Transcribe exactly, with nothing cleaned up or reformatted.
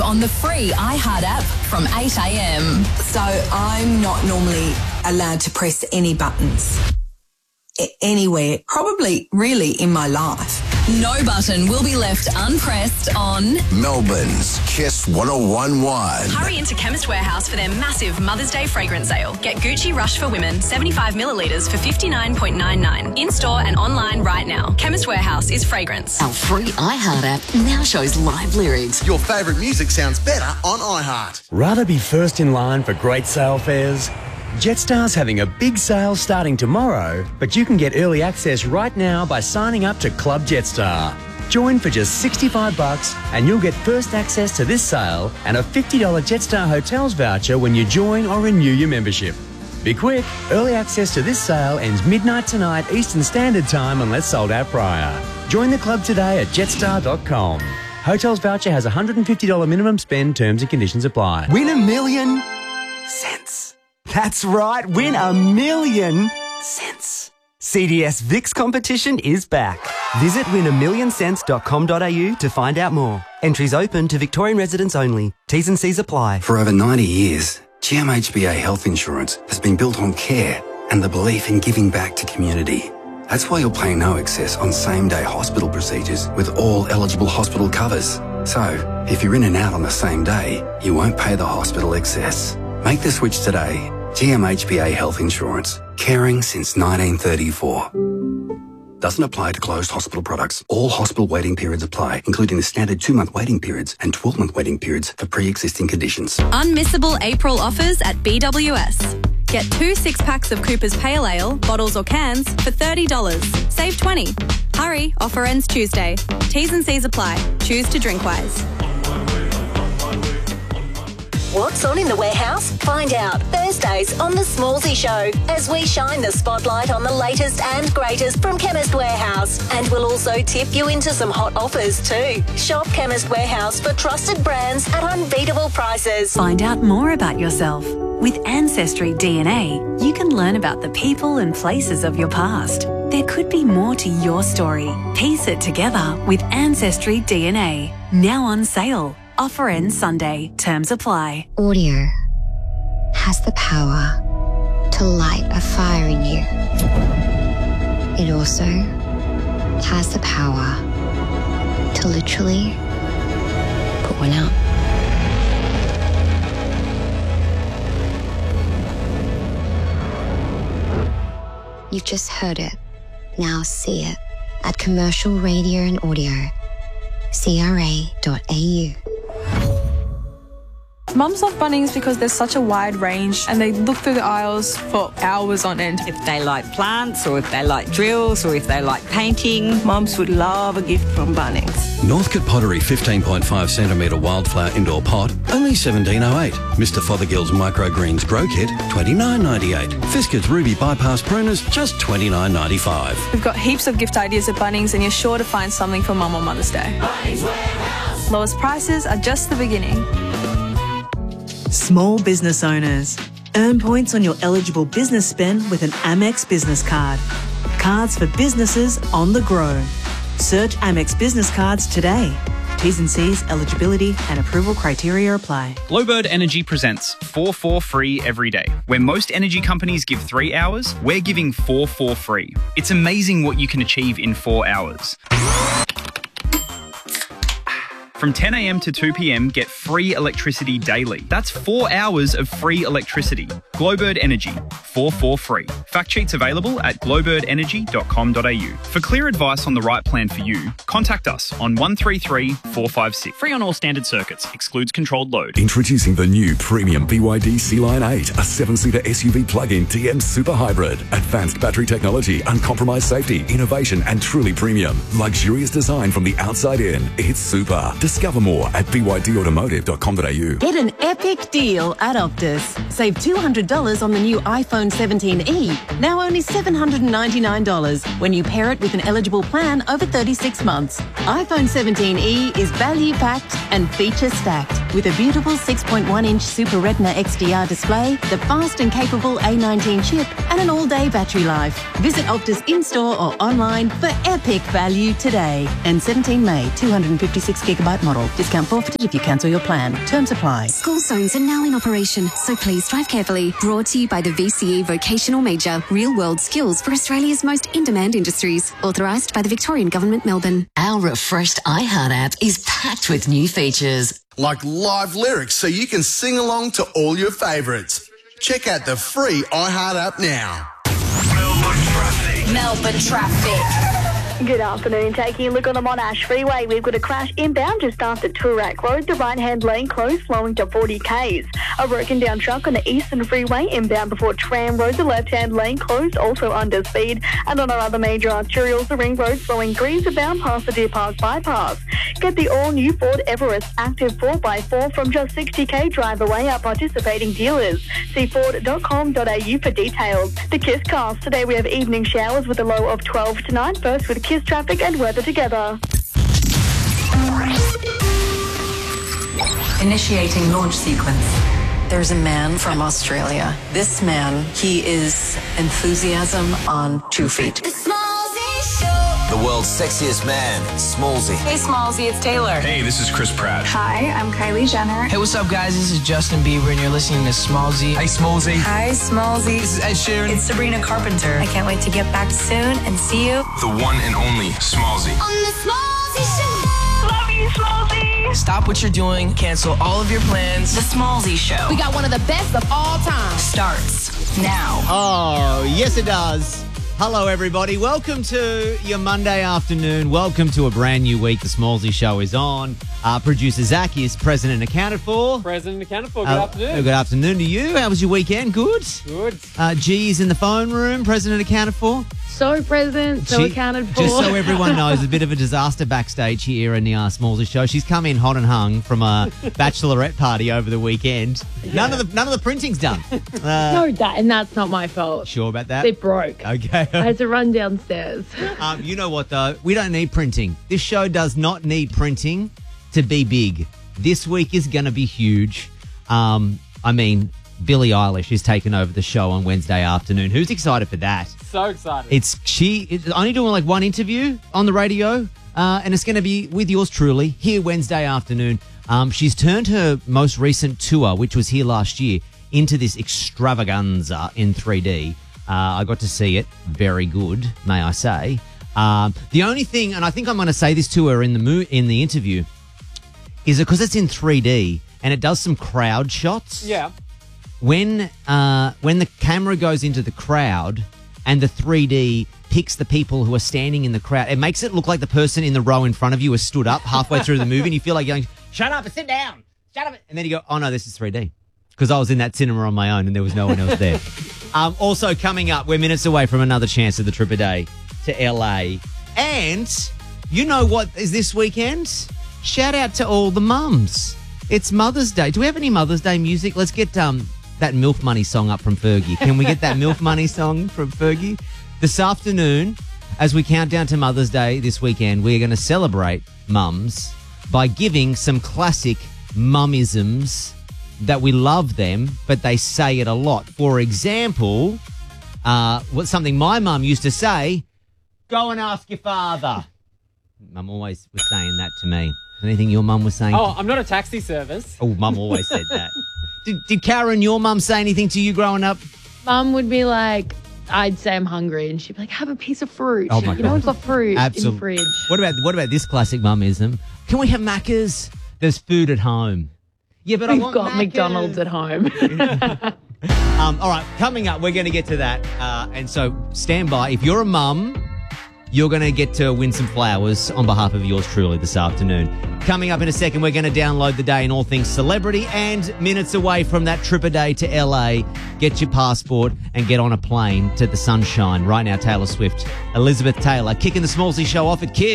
on the free iHeart app from eight a m. So I'm not normally allowed to press any buttons a- anywhere, probably really in my life. No button will be left unpressed on Melbourne's Kiss one oh one point one. Hurry into Chemist Warehouse for their massive Mother's Day fragrance sale. Get Gucci Rush for Women seventy-five millilitres for fifty-nine ninety-nine. In-store and online right now. Chemist Warehouse is fragrance. Our free iHeart app now shows live lyrics. Your favourite music sounds better on iHeart. Rather be first in line for great sale fares? Jetstar's having a big sale starting tomorrow, but you can get early access right now by signing up to Club Jetstar. Join for just sixty-five bucks and you'll get first access to this sale and a fifty dollars Jetstar Hotels voucher when you join or renew your membership. Be quick, early access to this sale ends midnight tonight Eastern Standard Time unless sold out prior. Join the club today at jetstar dot com. Hotels voucher has a one hundred fifty dollars minimum spend, terms and conditions apply. Win a million cents. That's right, win a million cents. C D S VIX competition is back. Visit win a million cents dot com dot a u to find out more. Entries open to Victorian residents only. T's and C's apply. For over ninety years, G M H B A Health Insurance has been built on care and the belief in giving back to community. That's why you'll pay no excess on same-day hospital procedures with all eligible hospital covers. So, if you're in and out on the same day, you won't pay the hospital excess. Make the switch today. G M H B A Health Insurance. Caring since nineteen thirty-four. Doesn't apply to closed hospital products. All hospital waiting periods apply, including the standard two-month waiting periods and twelve-month waiting periods for pre-existing conditions. Unmissable April offers at B W S. Get two six-packs of Cooper's Pale Ale, bottles or cans, for thirty dollars. Save twenty dollars. Hurry, offer ends Tuesday. T's and C's apply. Choose to drink wise. What's on in the warehouse? Find out Thursdays on The Smallsy Show as we shine the spotlight on the latest and greatest from Chemist Warehouse. And we'll also tip you into some hot offers too. Shop Chemist Warehouse for trusted brands at unbeatable prices. Find out more about yourself. With Ancestry D N A, you can learn about the people and places of your past. There could be more to your story. Piece it together with Ancestry D N A. Now on sale. Offer ends Sunday. Terms apply. Audio has the power to light a fire in you. It also has the power to literally put one out. You've just heard it. Now see it at Commercial Radio and Audio. C R A dot A U. Mums love Bunnings because there's such a wide range and they look through the aisles for hours on end. If they like plants or if they like drills or if they like painting, mums would love a gift from Bunnings. Northcote Pottery fifteen point five centimetre wildflower indoor pot, only seventeen oh eight. Mister Fothergill's Microgreens Grow Kit, twenty-nine ninety-eight. Fiskard's Ruby Bypass Pruners, just twenty-nine ninety-five. We've got heaps of gift ideas at Bunnings and you're sure to find something for Mum on Mother's Day. Bunnings Warehouse. Lowest prices are just the beginning. Small business owners. Earn points on your eligible business spend with an Amex business card. Cards for businesses on the grow. Search Amex Business Cards today. T's and C's, eligibility and approval criteria apply. Glowbird Energy presents four for free every day. Where most energy companies give three hours, we're giving four for free. It's amazing what you can achieve in four hours. From ten a m to two p m, get free electricity daily. That's four hours of free electricity. Glowbird Energy, four for free. Fact sheets available at glowbird energy dot com dot a u. For clear advice on the right plan for you, contact us on one three three, four five six. Free on all standard circuits. Excludes controlled load. Introducing the new premium B Y D C-Line eight, a seven-seater S U V plug-in T M Super Hybrid. Advanced battery technology, uncompromised safety, innovation and truly premium. Luxurious design from the outside in. It's super. Discover more at b y d automotive dot com dot a u. Get an epic Epic deal at Optus. Save two hundred dollars on the new iPhone seventeen e, now only seven hundred ninety-nine dollars when you pair it with an eligible plan over thirty-six months. iPhone seventeen e is value-packed and feature-stacked with a beautiful six point one inch Super Retina X D R display, the fast and capable A nineteen chip, and an all-day battery life. Visit Optus in-store or online for epic value today. And seventeen May, two hundred fifty-six gigabyte model. Discount forfeited if you cancel your plan. Terms apply. School zones are now in operation, so please drive carefully. Brought to you by the V C E Vocational Major, real-world skills for Australia's most in-demand industries. Authorised by the Victorian Government, Melbourne. Our refreshed iHeart app is packed with new features. Like live lyrics so you can sing along to all your favourites. Check out the free iHeart app now. Melbourne traffic. Good afternoon. Taking a look on the Monash Freeway, we've got a crash inbound just after Toorak Road. The right-hand lane closed, flowing to forty kays. A broken down truck on the Eastern Freeway inbound before Tram Road. The left-hand lane closed, also under speed. And on our other major arterials, the Ring Road flowing Greaves bound past the Deer Park bypass. Get the all-new Ford Everest Active four by four from just sixty k drive away at participating dealers. See ford dot com dot a u for details. The Kiss Cast. Today we have evening showers with a low of twelve tonight. First with Kiss traffic and weather together. Initiating launch sequence. There's a man from Australia. This man, he is enthusiasm on two feet. The world's sexiest man, Smallsy. Hey, Smallsy, it's Taylor. Hey, this is Chris Pratt. Hi, I'm Kylie Jenner. Hey, what's up, guys? This is Justin Bieber, and you're listening to Smallsy. Hey, Smallsy. Hi, Smallsy. This is Ed Sheeran. It's Sabrina Carpenter. I can't wait to get back soon and see you. The one and only Smallsy. On the Smallsy Show. Love you, Smallsy. Stop what you're doing. Cancel all of your plans. The Smallsy Show. We got one of the best of all time. Starts now. Oh, yes, it does. Hello, everybody. Welcome to your Monday afternoon. Welcome to a brand new week. The Smallsy Show is on. Uh, producer Zach is present and accounted for. Present and accounted for. Good uh, afternoon. Good afternoon to you. How was your weekend? Good? Good. Uh, G is in the phone room. Present and accounted for. So present, so She- accounted for. Just so everyone knows, a bit of a disaster backstage here in the uh, Smallsy Show. She's come in hot and hung from a bachelorette party over the weekend. None of the none of the printing's done. Uh, no, that and that's not my fault. Sure about that? It broke. Okay. I had to run downstairs. Um, you know what, though? We don't need printing. This show does not need printing to be big. This week is going to be huge. Um, I mean, Billie Eilish is taking over the show on Wednesday afternoon. Who's excited for that? So excited. It's she it's only doing like one interview on the radio, uh, and it's going to be with yours truly here Wednesday afternoon. Um, she's turned her most recent tour, which was here last year, into this extravaganza in three D. Uh, I got to see it. Very good, may I say. Um, the only thing, and I think I'm going to say this to her in the mo- in the interview, is because it's in three D and it does some crowd shots. Yeah. When uh, when the camera goes into the crowd and the three D picks the people who are standing in the crowd, it makes it look like the person in the row in front of you has stood up halfway through the movie and you feel like you're going, shut up and sit down, shut up. And then you go, oh no, this is three D. Because I was in that cinema on my own and there was no one else there. um, also coming up, we're minutes away from another chance of the trip a day to L A. And you know what is this weekend? Shout out to all the mums. It's Mother's Day. Do we have any Mother's Day music? Let's get um, that MILF Money song up from Fergie. Can we get that MILF Money song from Fergie? This afternoon, as we count down to Mother's Day this weekend, we're going to celebrate mums by giving some classic mummisms that we love them, but they say it a lot. For example, uh, what's something my mum used to say, go and ask your father. Mum always was saying that to me. Anything your mum was saying? Oh, I'm not a taxi service. Oh, mum always said that. Did, did Karen, your mum, say anything to you growing up? Mum would be like, I'd say I'm hungry, and she'd be like, have a piece of fruit. Oh, my you God. know, we've got fruit Absol- in the fridge. What about what about this classic mummism? Can we have Macca's? There's food at home. Yeah, but We've I want got Macca's. McDonald's at home. Um, all right, coming up, we're going to get to that. Uh, and so stand by. If you're a mum, you're going to get to win some flowers on behalf of yours truly this afternoon. Coming up in a second, we're going to download the day in all things celebrity, and minutes away from that trip a day to L A. Get your passport and get on a plane to the sunshine. Right now, Taylor Swift, Elizabeth Taylor, kicking the Smallsy Show off at Kiss.